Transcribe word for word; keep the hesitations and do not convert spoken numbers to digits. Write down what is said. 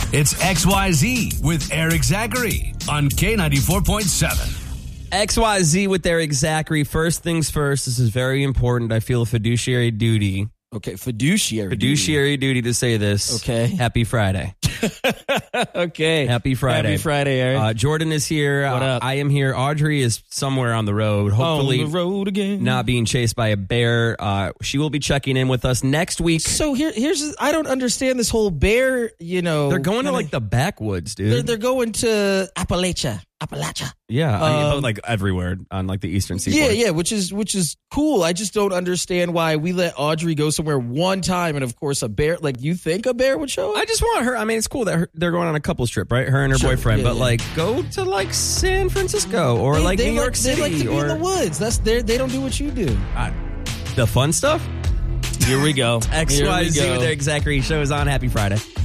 It's X Y Z with Eric Zachary on K ninety-four point seven. X Y Z with Eric Zachary. First things first, this is very important. I feel a fiduciary duty. Okay, fiduciary Fiduciary duty, duty to say this. Okay. Happy Friday. Okay. Happy Friday. Happy Friday, Eric. Uh, Jordan is here. What Uh, up? I am here. Audrey is somewhere on the road. Hopefully On the road again. not being chased by a bear. Uh, she will be checking in with us next week. So here, here's I don't understand this whole bear. You know, They're going to kinda- like the backwoods, dude. They're, they're going to Appalachia, Appalachia. yeah, I mean, Um, but like everywhere on like the eastern seaboard. Yeah, yeah, which is which is cool. I just don't understand why we let Audrey go somewhere one time, and of course a bear. Like you think a bear would show up? I just want her. I mean, it's cool that her, they're going on a couples trip, right? Her and her Sure, boyfriend. yeah, but yeah. like, go to like San Francisco or They- like they New York like, City They like to be or in the woods. That's they. They don't do what you do. uh, the fun stuff. Here we go. X Here Y we Z go. with Eric Zachary. Show is on. Happy Friday.